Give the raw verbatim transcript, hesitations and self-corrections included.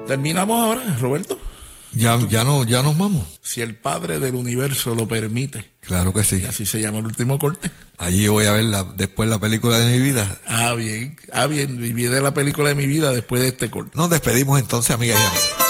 Terminamos ahora, Roberto. Ya, ya no, ya nos vamos. Si el Padre del Universo lo permite. Claro que sí. Y así se llama el último corte. Allí voy a ver la, después la película de mi vida. Ah, bien. Ah, bien. Viví de la película de mi vida después de este corte. Nos despedimos entonces, amigas y amigos.